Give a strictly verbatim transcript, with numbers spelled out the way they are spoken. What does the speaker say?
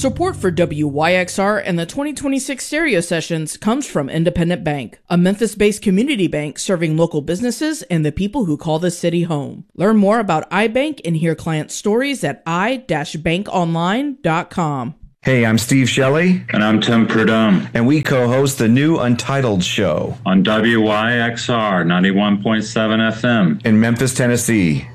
Support for W Y X R and the twenty twenty-six Stereo Sessions comes from Independent Bank, a Memphis-based community bank serving local businesses and the people who call the city home. Learn more about iBank and hear client stories at i dash bank online dot com. Hey, I'm Steve Shelley. And I'm Tim Prudhomme. And we co-host the new Untitled Show on W Y X R ninety-one point seven F M in Memphis, Tennessee.